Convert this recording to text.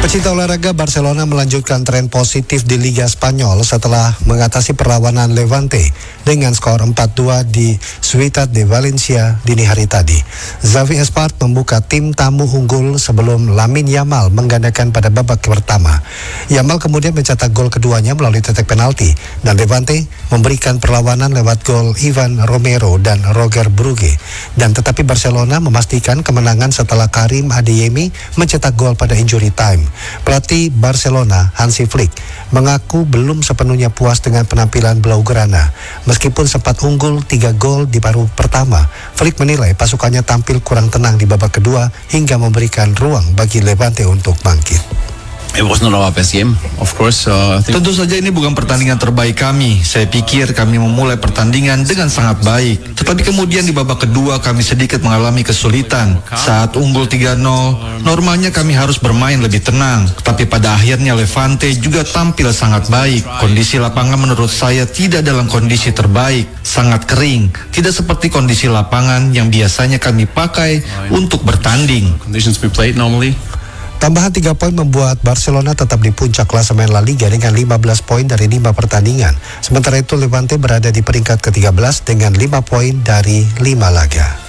Pecinta olahraga Barcelona melanjutkan tren positif di Liga Spanyol setelah mengatasi perlawanan Levante dengan skor 4-2 di Ciutat de Valencia dini hari tadi. Xavi Espart membuka tim tamu unggul sebelum Lamine Yamal menggandakan pada babak pertama. Yamal kemudian mencetak gol keduanya melalui titik penalti dan Levante memberikan perlawanan lewat gol Ivan Romero dan Roger Brugge. Dan tetapi Barcelona memastikan kemenangan setelah Karim Adeyemi mencetak gol pada injury time. Pelatih Barcelona, Hansi Flick, mengaku belum sepenuhnya puas dengan penampilan Blaugrana. Meskipun sempat unggul 3 gol di paruh pertama, Flick menilai pasukannya tampil kurang tenang di babak kedua hingga memberikan ruang bagi Levante untuk bangkit. It was not our best game, of course. Tentu saja ini bukan pertandingan terbaik kami. Saya pikir kami memulai pertandingan dengan sangat baik. Tetapi kemudian di babak kedua kami sedikit mengalami kesulitan. Saat unggul 3-0, normalnya kami harus bermain lebih tenang. Tetapi pada akhirnya Levante juga tampil sangat baik. Kondisi lapangan menurut saya tidak dalam kondisi terbaik. Sangat kering. Tidak seperti kondisi lapangan yang biasanya kami pakai untuk bertanding. Conditions we played normally. Tambahan 3 poin membuat Barcelona tetap di puncak klasemen La Liga dengan 15 poin dari 5 pertandingan. Sementara itu Levante berada di peringkat ke-13 dengan 5 poin dari 5 laga.